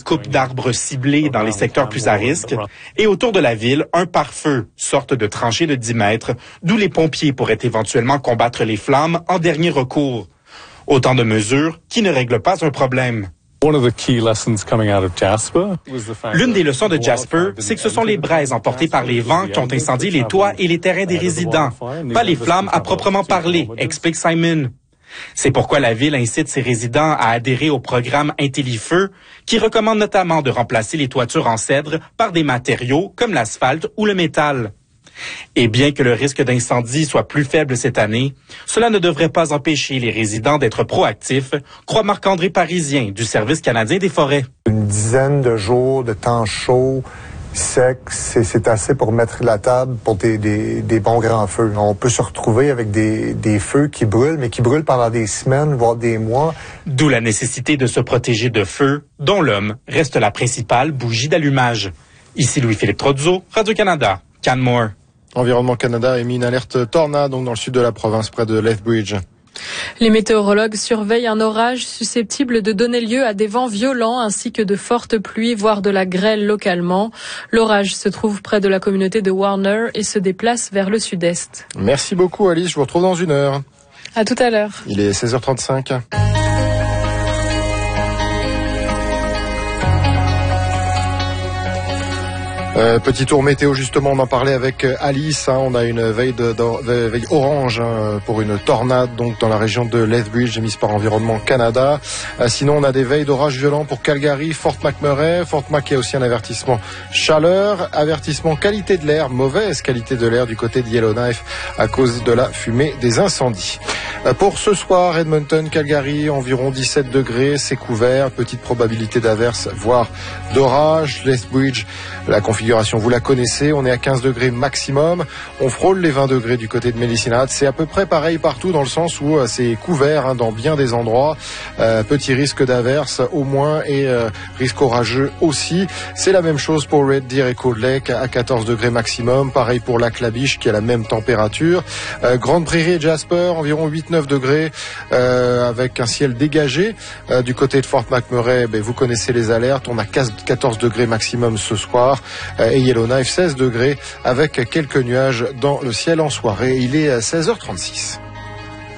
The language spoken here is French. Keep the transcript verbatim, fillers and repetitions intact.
coupe d'arbres ciblées dans les secteurs plus à risque. Et autour de la ville, un pare-feu, sorte de tranchée de dix mètres, d'où les pompiers pourraient éventuellement combattre les flammes en dernier recours. Autant de mesures qui ne règlent pas un problème. L'une des leçons de Jasper, c'est que ce sont les braises emportées par les vents qui ont incendié les toits et les terrains des résidents, pas les flammes à proprement parler, explique Simon. C'est pourquoi la ville incite ses résidents à adhérer au programme IntelliFeu, qui recommande notamment de remplacer les toitures en cèdre par des matériaux comme l'asphalte ou le métal. Et bien que le risque d'incendie soit plus faible cette année, cela ne devrait pas empêcher les résidents d'être proactifs, croit Marc-André Parisien du Service canadien des forêts. Une dizaine de jours de temps chaud, sec, c'est, c'est assez pour mettre la table pour des, des, des bons grands feux. On peut se retrouver avec des, des feux qui brûlent, mais qui brûlent pendant des semaines, voire des mois. D'où la nécessité de se protéger de feux, dont l'homme reste la principale bougie d'allumage. Ici Louis-Philippe Trozzo, Radio-Canada, Canmore. Environnement Canada a émis une alerte tornade donc dans le sud de la province, près de Lethbridge. Les météorologues surveillent un orage susceptible de donner lieu à des vents violents ainsi que de fortes pluies, voire de la grêle localement. L'orage se trouve près de la communauté de Warner et se déplace vers le sud-est. Merci beaucoup Alice, je vous retrouve dans une heure. À tout à l'heure. Il est seize heures trente-cinq. Euh, petit tour météo justement, on en parlait avec Alice, hein, on a une veille, de, de, veille orange hein, pour une tornade donc dans la région de Lethbridge émise par Environnement Canada. Euh, sinon on a des veilles d'orage violent pour Calgary, Fort McMurray. Fort Mac, il y a aussi un avertissement chaleur, avertissement qualité de l'air, mauvaise qualité de l'air du côté de Yellowknife à cause de la fumée des incendies. Euh, pour ce soir, Edmonton, Calgary, environ dix-sept degrés, c'est couvert, petite probabilité d'averse, voire d'orage. Lethbridge, la configuration vous la connaissez, on est à quinze degrés maximum, on frôle les vingt degrés du côté de Medicine Hat, c'est à peu près pareil partout dans le sens où euh, c'est couvert hein, dans bien des endroits, euh, petit risque d'averse au moins et euh, risque orageux aussi. C'est la même chose pour Red Deer et Cold Lake à quatorze degrés maximum, pareil pour Lac La Biche qui a la même température. Euh, Grande Prairie et Jasper, environ huit neuf degrés euh, avec un ciel dégagé. Euh, du côté de Fort McMurray, ben, vous connaissez les alertes, on a quatorze degrés maximum ce soir. Et Yellowknife, seize degrés avec quelques nuages dans le ciel en soirée. Il est à seize heures trente-six.